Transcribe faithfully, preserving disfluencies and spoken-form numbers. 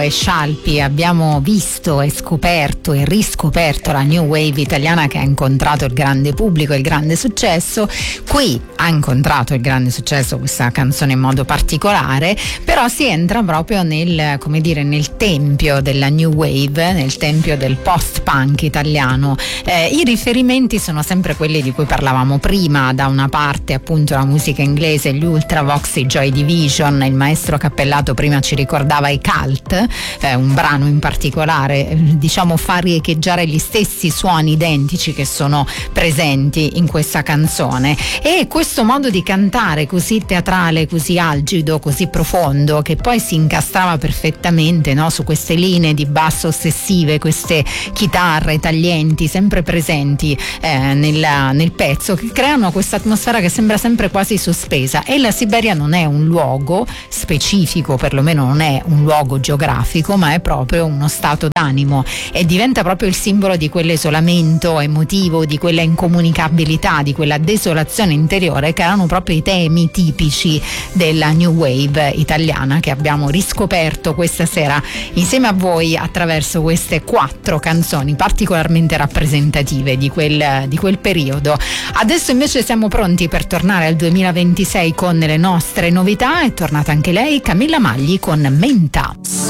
e Scialpi abbiamo visto e scoperto e riscoperto la new wave italiana che ha incontrato il grande pubblico, il grande successo. Qui ha incontrato il grande successo questa canzone in modo particolare, però si entra proprio nel, come dire, nel tempio della new wave, nel tempio del post-punk italiano. Eh, I riferimenti sono sempre quelli di cui parlavamo prima, da una parte appunto la musica inglese, gli Ultravox, i Joy Division, il maestro Cappellato prima ci ricordava i Cult, eh, un brano in particolare, eh, diciamo fa riecheggiare gli stessi suoni identici che sono presenti in questa canzone, e questo modo di cantare così teatrale, così algido, così profondo, che poi si incastrava perfettamente, no, su queste linee di basso ossessive, queste chitarre taglienti sempre presenti eh, nel, nel pezzo, che creano questa atmosfera che sembra sempre quasi sospesa. E la Siberia non è un luogo specifico, perlomeno non è un luogo geografico, ma è proprio uno stato d'animo, e diventa proprio il simbolo di quell'isolamento emotivo, di quella incomunicabilità, di quella desolazione interiore, che erano proprio i temi tipici della new wave italiana, che abbiamo riscoperto questa sera insieme a voi attraverso queste quattro canzoni particolarmente rappresentative di quel, di quel periodo. Adesso invece siamo pronti per tornare al duemilaventisei con le nostre novità. È tornata anche lei, Camilla Magli, con Menta.